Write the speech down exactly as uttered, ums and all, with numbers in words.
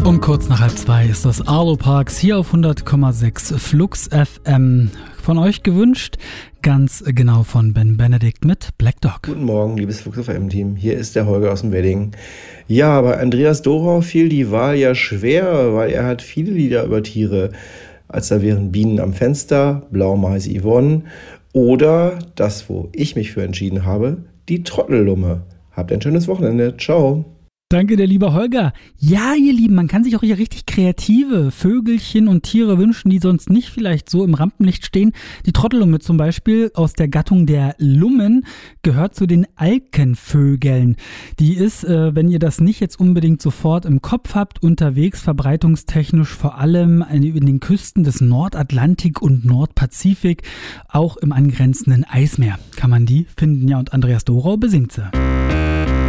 Um kurz nach halb zwei ist das Arlo Parks hier auf hundert Komma sechs Flux F M. Von euch gewünscht, ganz genau von Ben Benedikt mit Black Dog. Guten Morgen, liebes Flux F M-Team. Hier ist der Holger aus dem Wedding. Ja, bei Andreas Dorau fiel die Wahl ja schwer, weil er hat viele Lieder über Tiere. Als da wären Bienen am Fenster, Blaumeise Yvonne oder das, wo ich mich für entschieden habe, die Trottellumme. Habt ein schönes Wochenende. Ciao. Danke, der liebe Holger. Ja, ihr Lieben, man kann sich auch hier richtig kreative Vögelchen und Tiere wünschen, die sonst nicht vielleicht so im Rampenlicht stehen. Die Trottellumme zum Beispiel aus der Gattung der Lummen gehört zu den Alkenvögeln. Die ist, äh, wenn ihr das nicht jetzt unbedingt sofort im Kopf habt, unterwegs verbreitungstechnisch vor allem in den Küsten des Nordatlantik und Nordpazifik, auch im angrenzenden Eismeer kann man die finden. Ja, und Andreas Dorau besingt sie.